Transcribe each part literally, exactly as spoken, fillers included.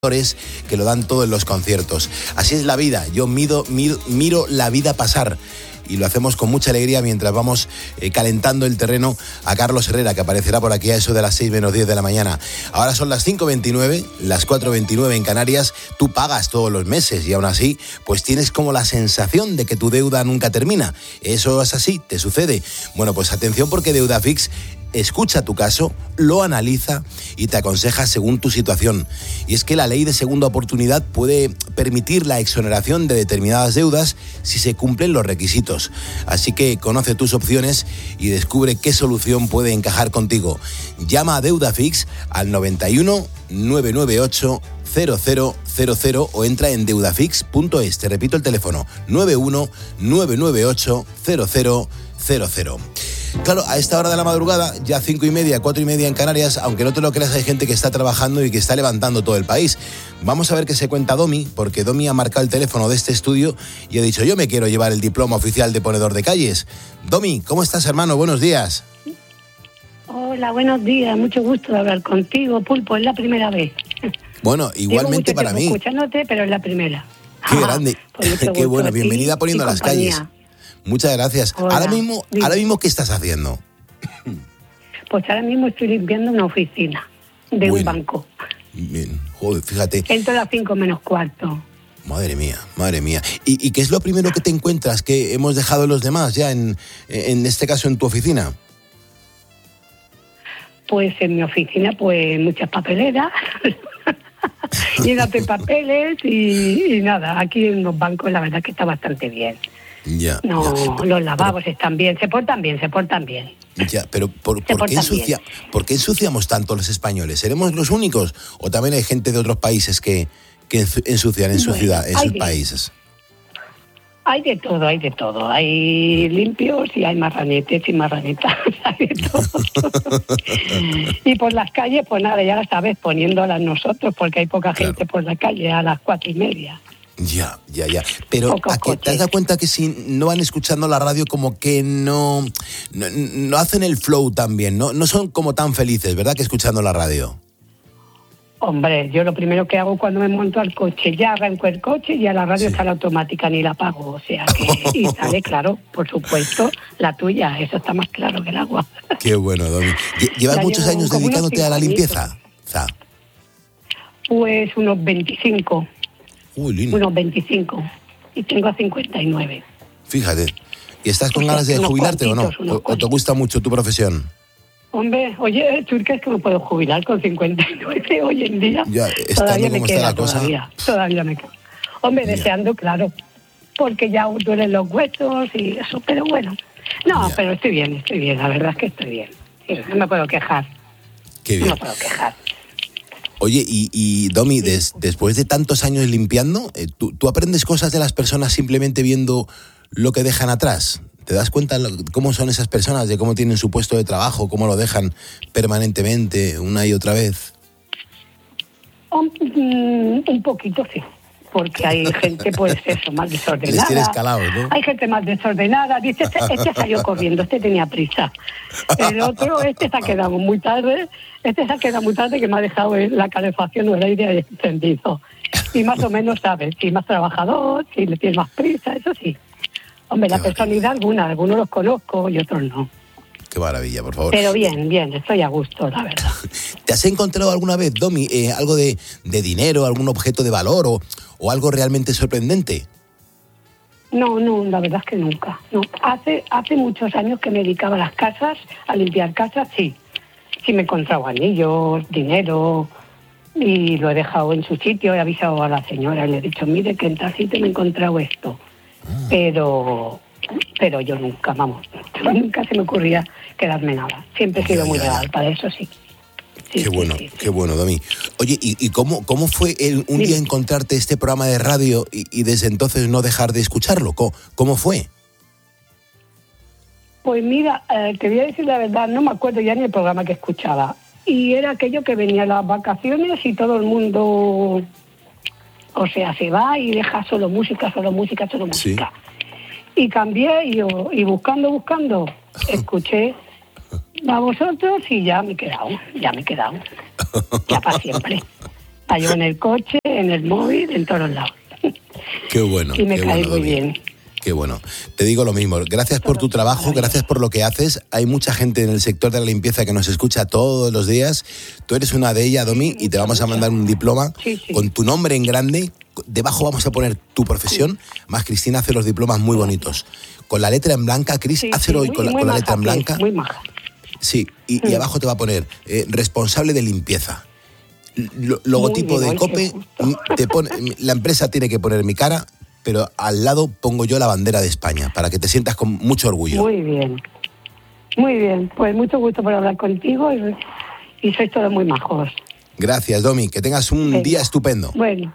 que lo dan todo en los conciertos. Así es la vida, yo mido, miro, miro la vida pasar y lo hacemos con mucha alegría mientras vamos eh, calentando el terreno a Carlos Herrera, que aparecerá por aquí a eso de las seis menos diez de la mañana. Ahora son las cinco veintinueve, las cuatro veintinueve en Canarias. Tú pagas todos los meses y aún así pues tienes como la sensación de que tu deuda nunca termina. Eso es así, te sucede. Bueno, pues atención, porque Deudafix escucha tu caso, lo analiza y te aconseja según tu situación. Y es que la ley de segunda oportunidad puede permitir la exoneración de determinadas deudas si se cumplen los requisitos. Así que conoce tus opciones y descubre qué solución puede encajar contigo. Llama a Deudafix al noventa y uno, novecientos noventa y ocho, cero cero cero cero o entra en deudafix punto es. Te repito el teléfono, noventa y uno, novecientos noventa y ocho, cero cero cero cero. Claro, a esta hora de la madrugada, ya cinco y media, cuatro y media en Canarias, aunque no te lo creas, hay gente que está trabajando y que está levantando todo el país. Vamos a ver qué se cuenta Domi, porque Domi ha marcado el teléfono de este estudio y ha dicho: yo me quiero llevar el diploma oficial de ponedor de calles. Domi, ¿cómo estás, hermano? Buenos días. Hola, buenos días, mucho gusto de hablar contigo, Pulpo, es la primera vez. Bueno, igualmente para mí. Escuchándote, pero es la primera. Qué ah, grande, pues qué bueno, bienvenida a Poniendo las Calles. Muchas gracias. Hola, ahora mismo, dime. ahora mismo, ¿qué estás haciendo? Pues ahora mismo estoy limpiando una oficina de bueno, un banco. Bien, joder, fíjate. Entro a las cinco menos cuarto. Madre mía, madre mía. ¿Y, ¿Y qué es lo primero que te encuentras que hemos dejado los demás ya en, en este caso en tu oficina? Pues en mi oficina, pues muchas papeleras, llenas de papeles y, y nada, aquí en los bancos la verdad que está bastante bien. Ya, no, ya. Los lavabos pero, están bien, se portan bien, se portan bien. Ya, pero ¿por, ¿por, qué ensucia, ¿por qué ensuciamos tanto los españoles? ¿Seremos los únicos? ¿O también hay gente de otros países que, que ensucian en su bueno, ciudad, en sus de, países? Hay de todo, hay de todo. Hay limpios y hay marranetes y marranetas, hay de todo. Y por las calles, pues nada, ya sabes, poniéndolas nosotros, porque hay poca claro. gente por la calle a las cuatro y media. Ya, ya, ya. Pero ¿a que ¿te has dado cuenta que si no van escuchando la radio como que no, no, no hacen el flow tan bien? ¿no? No son como tan felices, ¿verdad?, que escuchando la radio. Hombre, yo lo primero que hago cuando me monto al coche, ya arranco el coche y a la radio sí. está la automática, ni la apago. O sea que, y sale claro, por supuesto, la tuya, eso está más claro que el agua. Qué bueno, Domi. ¿Llevas ya muchos años dedicándote a la limpieza? ¿Za? Pues unos veinticinco. Uy, lindo. Unos veinticinco. Y tengo cincuenta y nueve. Fíjate. ¿Y estás con o sea, ganas de jubilarte o no? ¿O, ¿O te gusta mucho tu profesión? Hombre, oye, ¿tú crees que me puedo jubilar con cincuenta y nueve hoy en día? Ya, todavía me queda, la cosa. Todavía, todavía me queda. Hombre, ya. deseando, claro, porque ya duelen los huesos y eso, pero bueno. No, ya. pero estoy bien, estoy bien, la verdad es que estoy bien. No me puedo quejar. Qué bien. No me puedo quejar. Oye, y, y Domi, des, después de tantos años limpiando, eh, ¿tú, ¿tú aprendes cosas de las personas simplemente viendo lo que dejan atrás? ¿Te das cuenta cómo son esas personas, de cómo tienen su puesto de trabajo, cómo lo dejan permanentemente una y otra vez? Un, un poquito, sí. Porque hay gente, pues eso, más desordenada. Les tiene escalados, ¿no? Hay gente más desordenada. Dice, este, este salió corriendo, este tenía prisa. El otro, este se ha quedado muy tarde. Este se ha quedado muy tarde que me ha dejado la calefacción o el aire encendido. Y más o menos sabes, si más trabajador, si le tienes más prisa, eso sí. Hombre, Qué la maravilla. Personalidad alguna, algunos los conozco y otros no. Qué maravilla, por favor. Pero bien, bien, estoy a gusto, la verdad. ¿Te has encontrado alguna vez, Domi, eh, algo de, de dinero, algún objeto de valor o, o algo realmente sorprendente? No, no, la verdad es que nunca. No. Hace, hace muchos años que me dedicaba a las casas, a limpiar casas, sí. Sí me he encontrado anillos, dinero, y lo he dejado en su sitio, he avisado a la señora y le he dicho, mire, que en tal sitio me he encontrado esto. Ah. Pero... Pero yo nunca, vamos, nunca se me ocurría quedarme nada. Siempre he sido ya, muy ya, legal, ya. Para eso sí. sí qué sí, bueno, sí, sí. qué bueno, Domi. Oye, ¿y, y cómo, cómo fue el, un sí. día encontrarte este programa de radio y, y desde entonces no dejar de escucharlo? ¿Cómo, cómo fue? Pues mira, eh, te voy a decir la verdad, no me acuerdo ya ni el programa que escuchaba. Y era aquello que venía a las vacaciones y todo el mundo, o sea, se va y deja solo música, solo música, solo música. Sí. Y cambié y, y buscando, buscando, escuché a vosotros y ya me he quedado, ya me he quedado, ya para siempre. La llevo en el coche, en el móvil, en todos lados. Qué bueno. Y me qué cae bueno, muy Domi. bien. Qué bueno. Te digo lo mismo. Gracias por tu trabajo, gracias por lo que haces. Hay mucha gente en el sector de la limpieza que nos escucha todos los días. Tú eres una de ellas, Domi, y te vamos a mandar un diploma sí, sí. con tu nombre en grande. Debajo vamos a poner tu profesión. Más Cristina hace los diplomas muy bonitos. Con la letra en blanca, Cris, Sí, hazlo sí, hoy con, la, muy con la maja, letra en blanca. Muy maja. Sí, y, y abajo te va a poner eh, responsable de limpieza. Lo, logotipo bien, de ay, COPE, qué justo. te pone, la empresa tiene que poner mi cara, pero al lado pongo yo la bandera de España, para que te sientas con mucho orgullo. Muy bien. Muy bien. Pues mucho gusto por hablar contigo y, y sois todos muy majos. Gracias, Domi, que tengas un Venga. día estupendo. Bueno,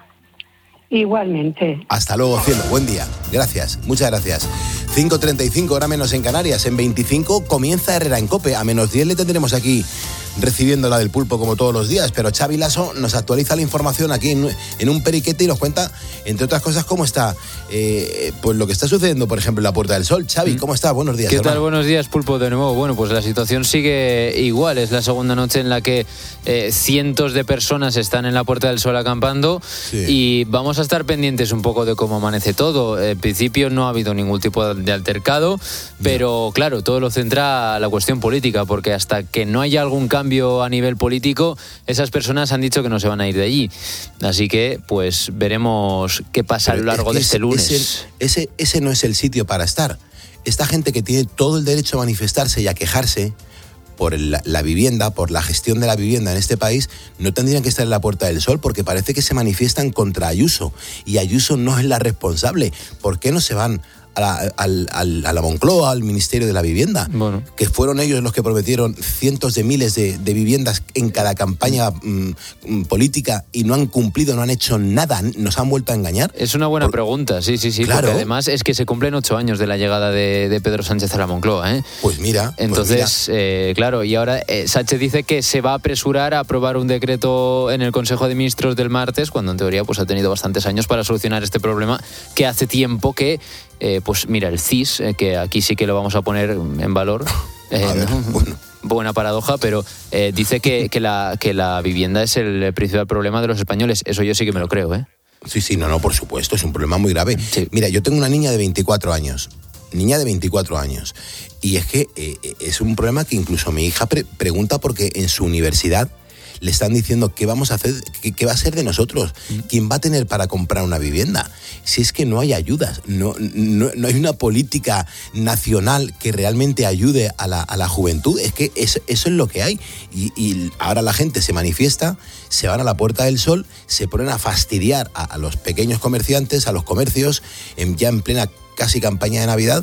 igualmente. Hasta luego, cielo, buen día. Gracias, muchas gracias. cinco treinta y cinco, hora menos en Canarias. En veinticinco comienza Herrera en COPE. A menos diez le tendremos aquí recibiendo la del pulpo como todos los días, pero Xavi Lasso nos actualiza la información aquí en, en un periquete y nos cuenta, entre otras cosas, cómo está eh, pues lo que está sucediendo, por ejemplo, en la Puerta del Sol. Xavi, ¿cómo está? Buenos días, ¿Qué hermano. tal? Buenos días, pulpo, de nuevo. Bueno, pues la situación sigue igual. Es la segunda noche en la que eh, cientos de personas están en la Puerta del Sol acampando Sí. y vamos a estar pendientes un poco de cómo amanece todo. En principio no ha habido ningún tipo de altercado, pero claro, todo lo centra a la cuestión política, porque hasta que no haya algún cambio a nivel político, esas personas han dicho que no se van a ir de allí. Así que, pues, veremos qué pasa Pero a lo largo es que de este ese- lunes. Ese, ese, ese no es el sitio para estar. Esta gente que tiene todo el derecho a manifestarse y a quejarse por el- la vivienda, por la gestión de la vivienda en este país, no tendrían que estar en la Puerta del Sol, porque parece que se manifiestan contra Ayuso. Y Ayuso no es la responsable. ¿Por qué no se van a la, al- al- a la Moncloa, al Ministerio de la Vivienda? Bueno. Que fueron ellos los que prometieron cientos de miles de, de viviendas en cada campaña mm, mm, política y no han cumplido, no han hecho nada, nos han vuelto a engañar. Es una buena Por- pregunta, sí, sí, sí. Claro. Porque además es que se cumplen ocho años de la llegada de, de Pedro Sánchez a la Moncloa, ¿eh? Pues mira, pues Entonces, eh, claro, y ahora eh, Sánchez dice que se va a apresurar a aprobar un decreto en el Consejo de Ministros del martes, cuando en teoría pues ha tenido bastantes años para solucionar este problema que hace tiempo que, eh, pues mira, el C I S, eh, que aquí sí que lo vamos a poner en valor. eh, A ver, ¿no? bueno. Buena paradoja, pero eh, dice que, que, la, que la vivienda es el principal problema de los españoles. Eso yo sí que me lo creo, ¿eh? Sí, sí, no, no, por supuesto, es un problema muy grave. Sí. Mira, yo tengo una niña de veinticuatro años, niña de veinticuatro años, y es que eh, es un problema que incluso mi hija pre- pregunta porque en su universidad le están diciendo qué vamos a hacer, qué, qué va a ser de nosotros, quién va a tener para comprar una vivienda. Si es que no hay ayudas, no, no, no hay una política nacional que realmente ayude a la, a la juventud, es que eso, eso es lo que hay. Y, y ahora la gente se manifiesta, se van a la Puerta del Sol, se ponen a fastidiar a, a los pequeños comerciantes, a los comercios, en, ya en plena casi campaña de Navidad,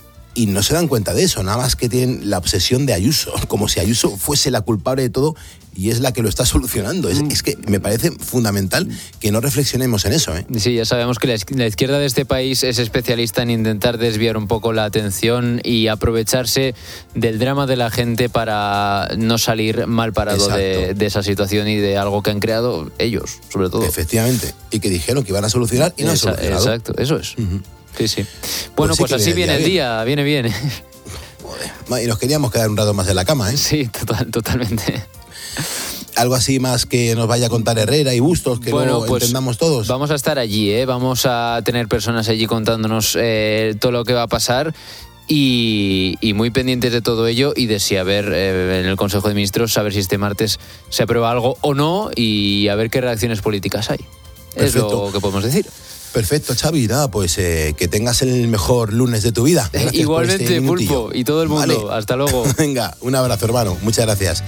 y no se dan cuenta de eso, nada más que tienen la obsesión de Ayuso, como si Ayuso fuese la culpable de todo y es la que lo está solucionando. Es, es que me parece fundamental que no reflexionemos en eso, ¿eh? Sí, ya sabemos que la iz- la izquierda de este país es especialista en intentar desviar un poco la atención y aprovecharse del drama de la gente para no salir mal parado de, Exacto. de esa situación y de algo que han creado ellos, sobre todo. Efectivamente. Y que dijeron que iban a solucionar y no han Esa- solucionado. Exacto, eso es. Ujú. Sí, sí. Bueno, sí pues, que así viene el viene día el día, viene bien. Joder. Y nos queríamos quedar un rato más en la cama, ¿eh? Sí, total, totalmente. Algo así más que nos vaya a contar Herrera y Bustos, que lo entendamos todos. Vamos a estar allí, ¿eh? Vamos a tener personas allí contándonos eh, todo lo que va a pasar. Y, y muy pendientes de todo ello y de si a ver eh, en el Consejo de Ministros, saber si este martes se aprueba algo o no y a ver qué reacciones políticas hay. Perfecto. Es lo que podemos decir. Perfecto, Xavi. Nada, pues eh, que tengas el mejor lunes de tu vida. Gracias por Igualmente, este minutillo. Pulpo, y todo el mundo. Vale. Hasta luego. Venga, un abrazo, hermano. Muchas gracias.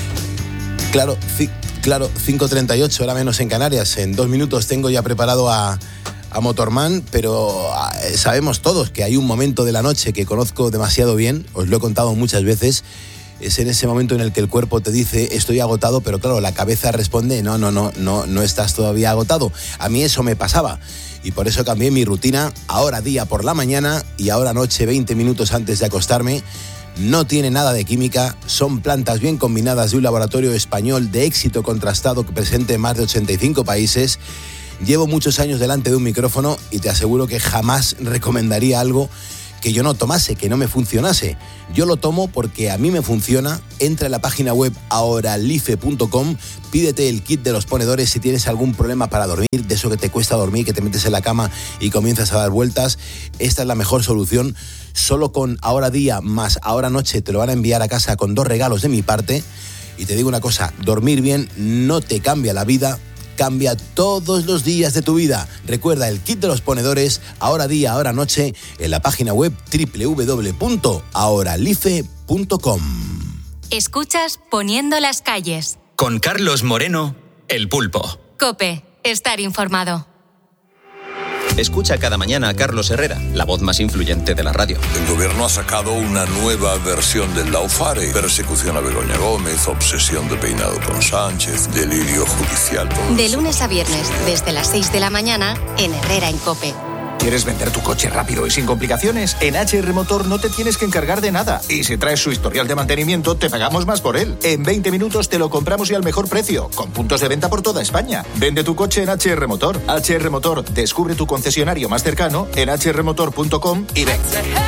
Claro, ci- claro, cinco treinta y ocho, hora menos en Canarias. En dos minutos tengo ya preparado a, a Motorman, pero ah, sabemos todos que hay un momento de la noche que conozco demasiado bien, os lo he contado muchas veces. Es en ese momento en el que el cuerpo te dice estoy agotado, pero claro, la cabeza responde no, no, no, no, no estás todavía agotado. A mí eso me pasaba y por eso cambié mi rutina, ahora día por la mañana y ahora noche veinte minutos antes de acostarme. No tiene nada de química, son plantas bien combinadas de un laboratorio español de éxito contrastado que presente en más de ochenta y cinco países. Llevo muchos años delante de un micrófono y te aseguro que jamás recomendaría algo que yo no tomase, que no me funcionase. Yo lo tomo porque a mí me funciona. Entra en la página web ahoralife punto com, pídete el kit de los ponedores si tienes algún problema para dormir, de eso que te cuesta dormir, que te metes en la cama y comienzas a dar vueltas. Esta es la mejor solución. Solo con Ahora Día más Ahora Noche te lo van a enviar a casa con dos regalos de mi parte. Y te digo una cosa, dormir bien no te cambia la vida, cambia todos los días de tu vida. Recuerda el kit de los ponedores, Ahora Día, Ahora Noche, en la página web doble u doble u doble u punto ahoralife punto com. Escuchas Poniendo las calles. Con Carlos Moreno, El Pulpo. COPE, estar informado. Escucha cada mañana a Carlos Herrera, la voz más influyente de la radio. El gobierno ha sacado una nueva versión del Laufare. Persecución a Begoña Gómez, obsesión de peinado con Sánchez, delirio judicial. De lunes a viernes, desde las seis de la mañana, en Herrera en COPE. ¿Quieres vender tu coche rápido y sin complicaciones? En H R Motor no te tienes que encargar de nada. Y si traes su historial de mantenimiento, te pagamos más por él. En veinte minutos te lo compramos y al mejor precio, con puntos de venta por toda España. Vende tu coche en H R Motor. H R Motor, descubre tu concesionario más cercano en hache erre motor punto com y ven.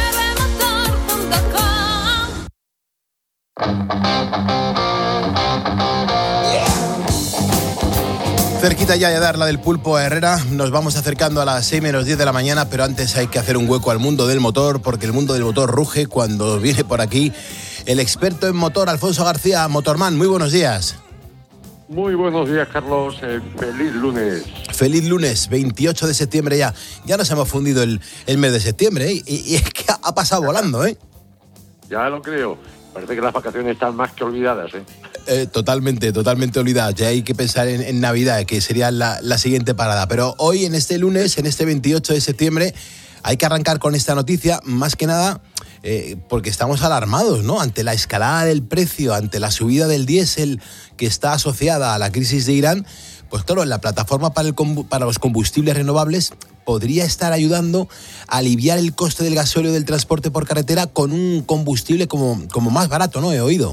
Cerquita ya de dar la del Pulpo a Herrera, nos vamos acercando a las seis menos diez de la mañana, pero antes hay que hacer un hueco al mundo del motor, porque el mundo del motor ruge cuando viene por aquí el experto en motor, Alfonso García, Motorman. Muy buenos días. Muy buenos días, Carlos. Eh, feliz lunes. Feliz lunes, veintiocho de septiembre ya. Ya nos hemos fundido el, el mes de septiembre, ¿eh? y, y es que ha, ha pasado volando, ¿eh? Ya lo creo. Parece que las vacaciones están más que olvidadas, ¿eh? Eh, totalmente, totalmente olvidada. Ya hay que pensar en, en Navidad, que sería la, la siguiente parada. Pero hoy, en este lunes, en este veintiocho de septiembre, hay que arrancar con esta noticia, más que nada eh, porque estamos alarmados, ¿no? Ante la escalada del precio, ante la subida del diésel que está asociada a la crisis de Irán, pues claro, la plataforma para, el, para los combustibles renovables podría estar ayudando a aliviar el coste del gasóleo del transporte por carretera con un combustible como, como más barato, ¿no? He oído.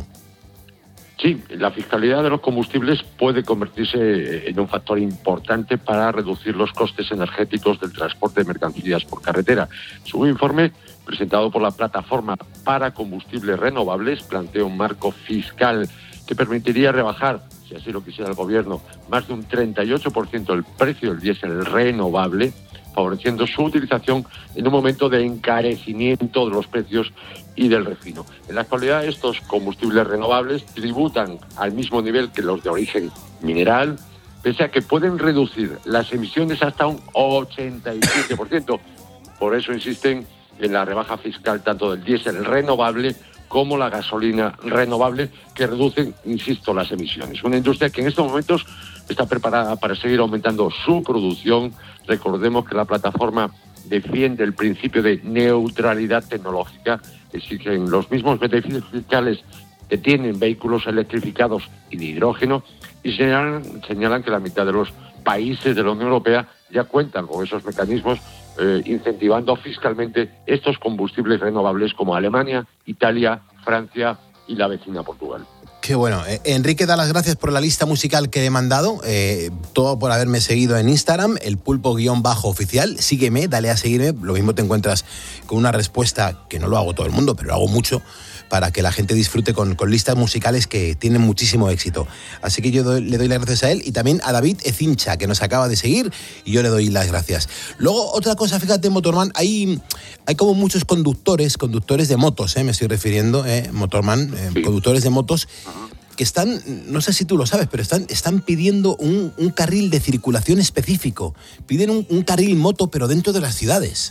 Sí, la fiscalidad de los combustibles puede convertirse en un factor importante para reducir los costes energéticos del transporte de mercancías por carretera. Según un informe presentado por la Plataforma para Combustibles Renovables, plantea un marco fiscal que permitiría rebajar, si así lo quisiera el gobierno, más de un treinta y ocho por ciento el precio del diésel renovable, favoreciendo su utilización en un momento de encarecimiento de los precios y del refino. En la actualidad, estos combustibles renovables tributan al mismo nivel que los de origen mineral, pese a que pueden reducir las emisiones hasta un ochenta y siete por ciento. Por eso insisten en la rebaja fiscal tanto del diésel renovable como la gasolina renovable, que reducen, insisto, las emisiones. Una industria que en estos momentos está preparada para seguir aumentando su producción. Recordemos que la plataforma defiende el principio de neutralidad tecnológica, exigen los mismos beneficios fiscales que tienen vehículos electrificados y de hidrógeno, y señalan, señalan que la mitad de los países de la Unión Europea ya cuentan con esos mecanismos, eh, incentivando fiscalmente estos combustibles renovables, como Alemania, Italia, Francia y la vecina Portugal. Qué bueno. Eh, Enrique da las gracias por la lista musical que he mandado, eh, todo por haberme seguido en Instagram, el pulpo-oficial. Sígueme, dale a seguirme, lo mismo te encuentras con una respuesta, que no lo hago todo el mundo, pero lo hago mucho, para que la gente disfrute con, con listas musicales que tienen muchísimo éxito. Así que yo doy, le doy las gracias a él y también a David Ecincha, que nos acaba de seguir, y yo le doy las gracias. Luego, otra cosa, fíjate, Motorman, hay, hay como muchos conductores, conductores de motos, eh, me estoy refiriendo, eh, Motorman, eh, sí. conductores de motos, que están, no sé si tú lo sabes, pero están, están pidiendo un, un carril de circulación específico. Piden un, un carril moto, pero dentro de las ciudades.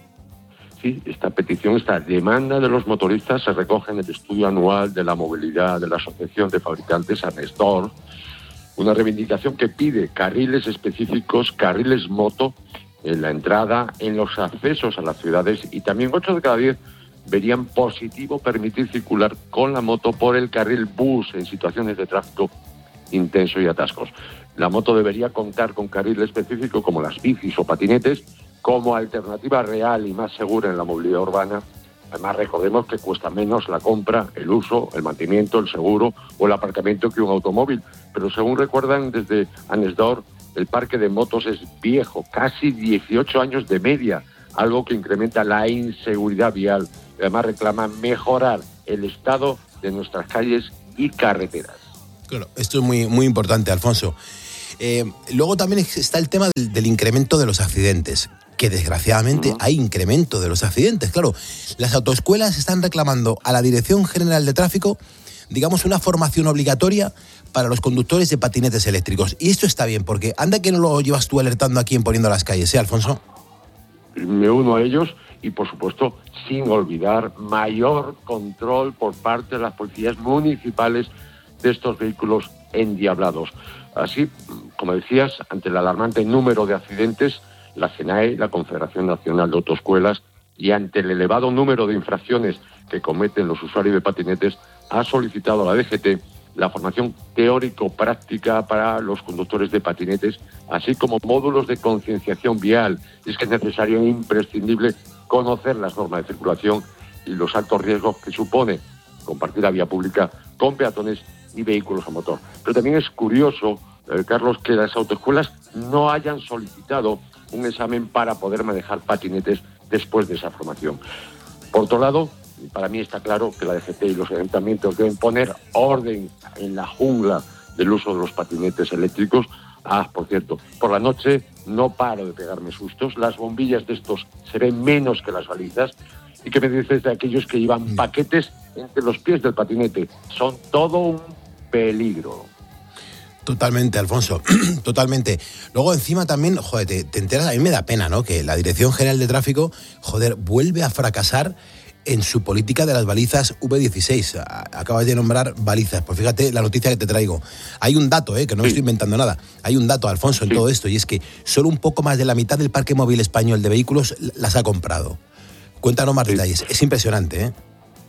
Sí, esta petición, esta demanda de los motoristas se recoge en el estudio anual de la movilidad de la Asociación de Fabricantes ANESDOR, una reivindicación que pide carriles específicos, carriles moto, en la entrada, en los accesos a las ciudades, y también ocho de cada diez verían positivo permitir circular con la moto por el carril bus en situaciones de tráfico intenso y atascos. La moto debería contar con carril específico como las bicis o patinetes, como alternativa real y más segura en la movilidad urbana. Además, recordemos que cuesta menos la compra, el uso, el mantenimiento, el seguro o el aparcamiento que un automóvil. Pero según recuerdan desde ANESDOR, el parque de motos es viejo, casi dieciocho años de media, algo que incrementa la inseguridad vial. Además reclaman mejorar el estado de nuestras calles y carreteras. Claro, esto es muy, muy importante, Alfonso. Eh, luego también está el tema del, del incremento de los accidentes, que desgraciadamente uh-huh. hay incremento de los accidentes. Claro, las autoescuelas están reclamando a la Dirección General de Tráfico, digamos, una formación obligatoria para los conductores de patinetes eléctricos. Y esto está bien, porque anda que no lo llevas tú alertando aquí en Poniendo las Calles, ¿eh, Alfonso? Me uno a ellos y, por supuesto, sin olvidar mayor control por parte de las policías municipales de estos vehículos endiablados. Así, como decías, ante el alarmante número de accidentes, la CENAE, la Confederación Nacional de Autoescuelas, y ante el elevado número de infracciones que cometen los usuarios de patinetes, ha solicitado a la D G T la formación teórico-práctica para los conductores de patinetes, así como módulos de concienciación vial. Es que es necesario e imprescindible conocer las normas de circulación y los altos riesgos que supone compartir la vía pública con peatones y vehículos a motor. Pero también es curioso, eh, Carlos, que las autoescuelas no hayan solicitado un examen para poder manejar patinetes después de esa formación. Por otro lado, para mí está claro que la D G T y los ayuntamientos deben poner orden en la jungla del uso de los patinetes eléctricos. Ah, por cierto, por la noche no paro de pegarme sustos. Las bombillas de estos se ven menos que las balizas. ¿Y qué me dices de aquellos que llevan paquetes entre los pies del patinete? Son todo un peligro. Totalmente, Alfonso, totalmente. Luego encima también, joder, te, te enteras, a mí me da pena, ¿no? Que la Dirección General de Tráfico, joder, vuelve a fracasar en su política de las balizas V dieciséis. Acabas de nombrar balizas. Pues fíjate la noticia que te traigo. Hay un dato, ¿eh? Que no me estoy inventando nada. Hay un dato, Alfonso, en sí. todo esto, y es que solo un poco más de la mitad del parque móvil español de vehículos las ha comprado. Cuéntanos más sí. detalles. Es impresionante, ¿eh?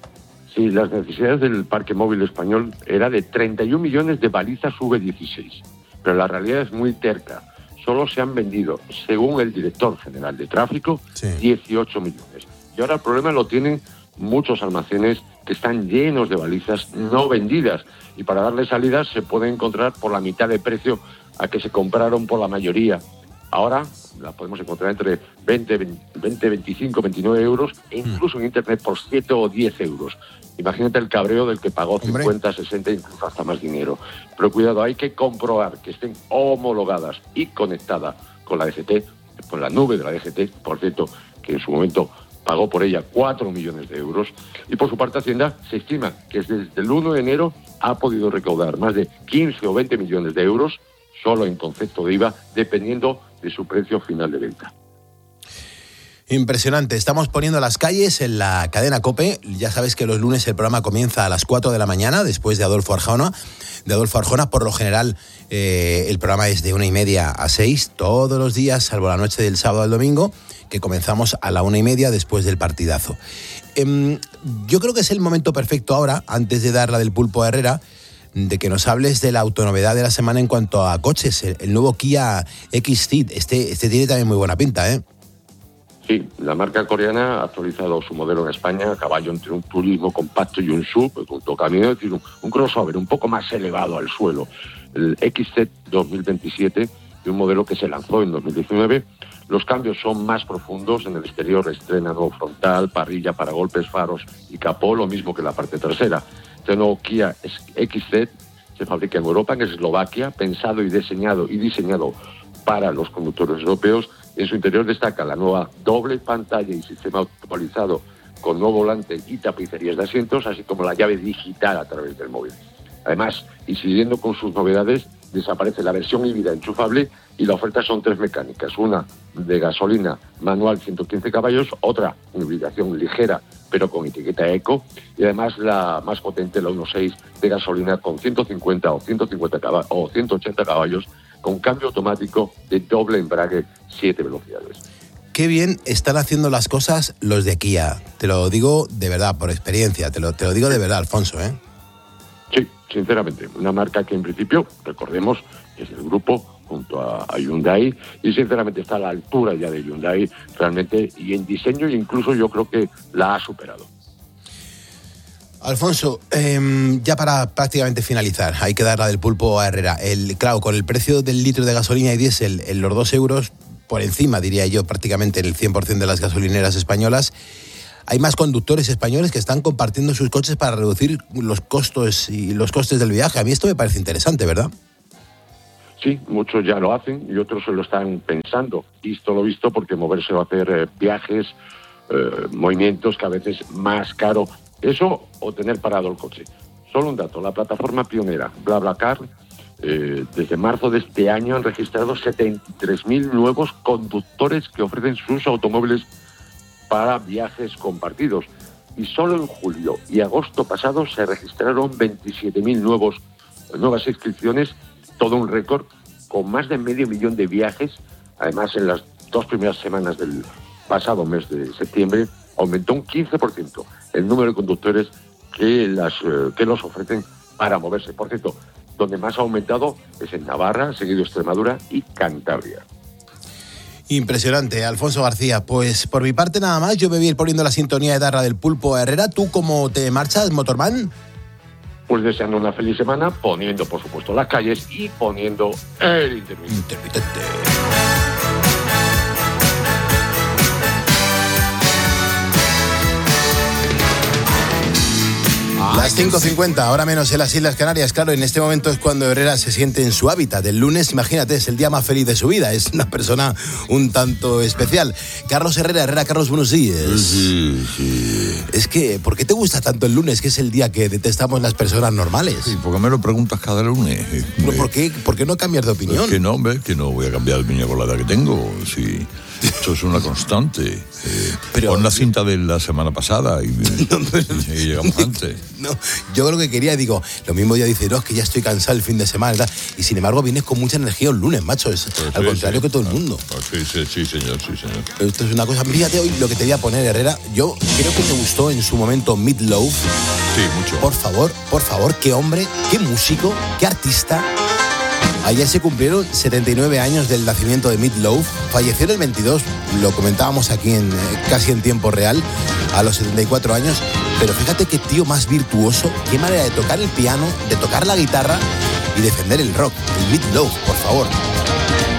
Sí, las necesidades del parque móvil español era de treinta y un millones de balizas V dieciséis, pero la realidad es muy terca. Solo se han vendido, según el director general de tráfico, sí. dieciocho millones. Y ahora el problema lo tienen muchos almacenes que están llenos de balizas no vendidas, y para darle salida se puede encontrar por la mitad de precio a que se compraron por la mayoría. Ahora las podemos encontrar entre veinte, veinticinco, veintinueve euros e incluso en internet por siete o diez euros. Imagínate el cabreo del que pagó cincuenta, sesenta, incluso hasta más dinero. Pero cuidado, hay que comprobar que estén homologadas y conectadas con la D G T, con la nube de la D G T, por cierto, que en su momento pagó por ella cuatro millones de euros. Y por su parte Hacienda se estima que desde el uno de enero ha podido recaudar más de quince o veinte millones de euros solo en concepto de I V A, dependiendo de su precio final de venta. Impresionante. Estamos poniendo las calles en la cadena COPE. Ya sabes que los lunes el programa comienza a las cuatro de la mañana, después de Adolfo Arjona. De Adolfo Arjona, por lo general, eh, el programa es de una y media a seis, todos los días, salvo la noche del sábado al domingo, que comenzamos a la una y media después del partidazo. Eh, yo creo que es el momento perfecto ahora, antes de dar la del Pulpo a Herrera, de que nos hables de la autonovedad de la semana en cuanto a coches, el, el nuevo Kia X C E D. Este, este tiene también muy buena pinta, ¿eh? Sí, la marca coreana ha actualizado su modelo en España a caballo entre un turismo compacto y un sub, un tocamino, es decir, un, un crossover un poco más elevado al suelo. El X C E D dos mil veintisiete, de un modelo que se lanzó en dos mil diecinueve, los cambios son más profundos. En el exterior estrena nuevo frontal, parrilla para golpes, faros y capó, lo mismo que la parte trasera. Este nuevo Kia X C E D se fabrica en Europa, en Eslovaquia, pensado y diseñado y diseñado para los conductores europeos. En su interior destaca la nueva doble pantalla y sistema actualizado con nuevo volante y tapicerías de asientos, así como la llave digital a través del móvil. Además, y siguiendo con sus novedades, desaparece la versión híbrida enchufable y la oferta son tres mecánicas, una de gasolina manual ciento quince caballos, otra en hibridación ligera pero con etiqueta eco, y además la más potente, la uno punto seis de gasolina con ciento cincuenta o ciento cincuenta caballos o ciento ochenta caballos, con cambio automático de doble embrague, siete velocidades. Qué bien están haciendo las cosas los de Kia. Te lo digo de verdad, por experiencia. Te lo, te lo digo de verdad, Alfonso, ¿eh? Sí, sinceramente. Una marca que en principio, recordemos, es el grupo junto a, a Hyundai, y sinceramente está a la altura ya de Hyundai realmente, y en diseño incluso yo creo que la ha superado. Alfonso, eh, ya para prácticamente finalizar, hay que dar la del Pulpo a Herrera. El, claro, con el precio del litro de gasolina y diésel en los dos euros, por encima, diría yo, prácticamente en el cien por ciento de las gasolineras españolas. Hay más conductores españoles que están compartiendo sus coches para reducir los costos y los costes del viaje. A mí esto me parece interesante, ¿verdad? Sí, muchos ya lo hacen y otros se lo están pensando. Visto lo visto, porque moverse va a hacer eh, viajes, eh, movimientos que a veces más caro. Eso o tener parado el coche. Solo un dato, la plataforma pionera BlaBlaCar, eh, desde marzo de este año han registrado setenta y tres mil nuevos conductores que ofrecen sus automóviles para viajes compartidos. Y solo en julio y agosto pasado se registraron veintisiete mil nuevos, nuevas inscripciones, todo un récord, con más de medio millón de viajes. Además, en las dos primeras semanas del pasado mes de septiembre aumentó un quince por ciento el número de conductores que, las, eh, que los ofrecen para moverse. Por cierto, donde más ha aumentado es en Navarra, seguido Extremadura y Cantabria. Impresionante, Alfonso García. Pues por mi parte nada más, yo me voy a ir poniendo la sintonía de Darra del Pulpo a Herrera. ¿Tú cómo te marchas, Motorman? Pues deseando una feliz semana, poniendo por supuesto las calles y poniendo el intermitente. Intermitente. Las cinco cincuenta, ahora menos en las Islas Canarias. Claro, en este momento es cuando Herrera se siente en su hábitat. El lunes, imagínate, es el día más feliz de su vida. Es una persona un tanto especial. Carlos Herrera, Herrera, Carlos, buenos días. Sí, sí. Es que, ¿por qué te gusta tanto el lunes, que es el día que detestamos las personas normales? Sí, ¿por qué me lo preguntas cada lunes? ¿Pero por qué, ¿Por qué no cambias de opinión? Es que no, hombre, que no voy a cambiar de opinión con la edad que tengo. Sí. Esto es una constante. Eh, pero, pon la cinta de la semana pasada y, no, pero, y llegamos antes. No, yo lo que quería, digo, lo mismo día dice, no, es que ya estoy cansado el fin de semana y tal, y sin embargo vienes con mucha energía el lunes, macho, es pues al sí, contrario sí. que todo el mundo. Pues sí, sí, sí, señor, sí, señor. Esto es una cosa, fíjate hoy lo que te voy a poner, Herrera, yo creo que te gustó en su momento Meat Loaf. Sí, mucho. Por favor, por favor, qué hombre, qué músico, qué artista. Ayer se cumplieron setenta y nueve años del nacimiento de Meat Loaf. Falleció en el veintidós, lo comentábamos aquí en casi en tiempo real, a los setenta y cuatro años. Pero fíjate qué tío más virtuoso, qué manera de tocar el piano, de tocar la guitarra y defender el rock. El Meat Loaf, por favor.